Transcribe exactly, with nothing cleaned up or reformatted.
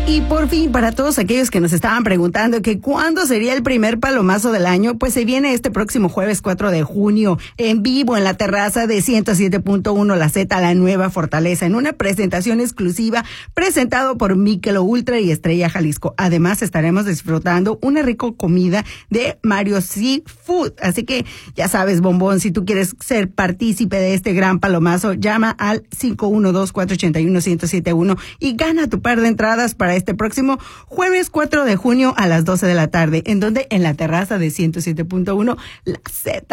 Y por fin, para todos aquellos que nos estaban preguntando que cuándo sería el primer palomazo del año, pues se viene este próximo jueves cuatro de junio, en vivo en la terraza de ciento siete punto uno La Z, la nueva Fortaleza, en una presentación exclusiva presentado por Michelob Ultra y Estrella Jalisco. Además, estaremos disfrutando una rica comida de Mario Seafood. Así que ya sabes, bombón, si tú quieres ser partícipe de este gran palomazo, llama al cinco uno dos, cuatro ocho uno, uno cero siete uno y gana tu par de entradas para este próximo jueves cuatro de junio a las doce de la tarde. ¿En donde? En la terraza de ciento siete punto uno La Z.